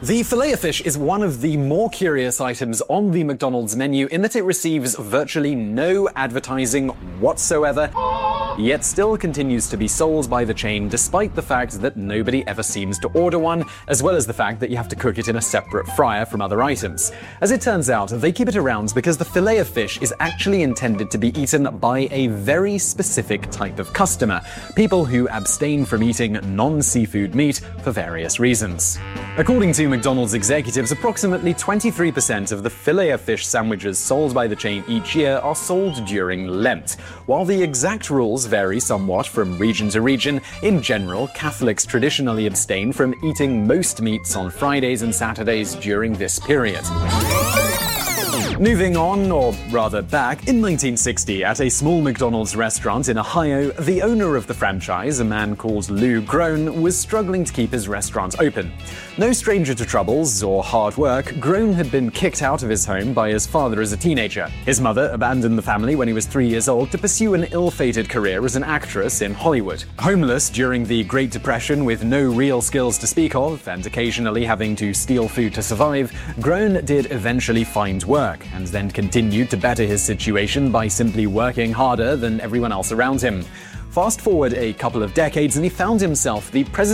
The Filet-O-Fish is one of the more curious items on the McDonald's menu in that it receives virtually no advertising whatsoever, yet still continues to be sold by the chain despite the fact that nobody ever seems to order one, as well as the fact that you have to cook it in a separate fryer from other items. As it turns out, they keep it around because the Filet-O-Fish is actually intended to be eaten by a very specific type of customer, people who abstain from eating non-seafood meat for various reasons. According to McDonald's executives, approximately 23% of the Filet-O-Fish sandwiches sold by the chain each year are sold during Lent. While the exact rules vary somewhat from region to region, in general, Catholics traditionally abstain from eating most meats on Fridays and Saturdays during this period. Moving on, or rather back, in 1960, at a small McDonald's restaurant in Ohio, the owner of the franchise, a man called Lou Groen, was struggling to keep his restaurant open. No stranger to troubles or hard work, Groen had been kicked out of his home by his father as a teenager. His mother abandoned the family when he was 3 years old to pursue an ill-fated career as an actress in Hollywood. Homeless during the Great Depression with no real skills to speak of, and occasionally having to steal food to survive, Groen did eventually find work, and then continued to better his situation by simply working harder than everyone else around him. Fast forward a couple of decades and he found himself the president